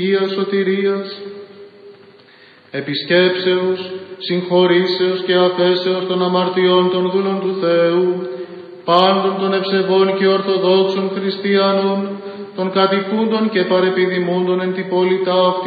Αγίας σωτηρίας, επισκέψεως, συγχωρήσεως και αφέσεως των αμαρτιών των δούλων του Θεού, πάντων των ευσεβών και ορθοδόξων χριστιανών, των κατοικούντων και παρεπιδημούντων εν τη πόλη ταύτη